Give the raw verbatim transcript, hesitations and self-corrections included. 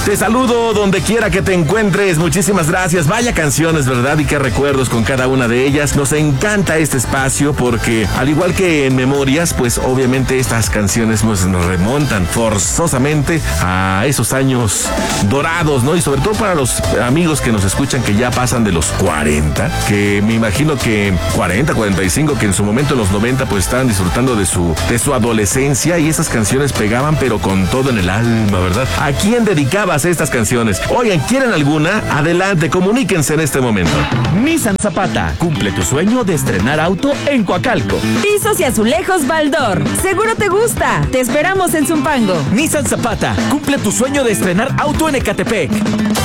Te saludo donde quiera que te encuentres. Muchísimas gracias. Vaya canciones, ¿verdad? Y qué recuerdos con cada una de ellas. Nos encanta este espacio porque, al igual que en Memorias, pues obviamente estas canciones pues, nos remontan forzosamente a esos años dorados, ¿no? Y sobre todo para los amigos que nos escuchan que ya pasan de los cuarenta, que me imagino que cuarenta, cuarenta y cinco, que en su momento en los noventa pues estaban disfrutando de su, de su adolescencia y esas canciones pegaban pero con todo en el alma, ¿verdad? ¿A quién dedicabas estas canciones? Oigan, ¿quieren alguna? Adelante, comuníquense en este momento. Nissan Zapata, cumple tu sueño de estrenar auto en Coacalco. Pisos y azulejos Baldor, seguro te gusta. Te esperamos en Zumpango. Nissan Zapata, cumple tu sueño de estrenar auto en Ecatepec.